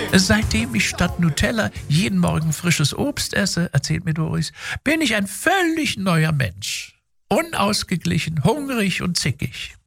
Seitdem ich statt Nutella jeden Morgen frisches Obst esse, erzählt mir Doris, bin ich ein völlig neuer Mensch. Unausgeglichen, hungrig und zickig.